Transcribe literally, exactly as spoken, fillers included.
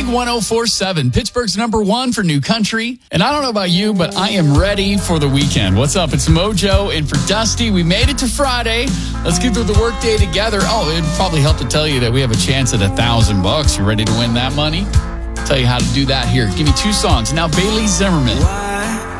Big one oh four point seven, Pittsburgh's number one for new country. And I don't know about you, but I am ready for the weekend. What's up? It's Mojo and for Dusty. We made it to Friday. Let's get through the workday together. Oh, it'd probably help to tell you that we have a chance at a thousand bucks. You ready to win that money? I'll tell you how to do that here. Give me two songs. Now, Bailey Zimmerman.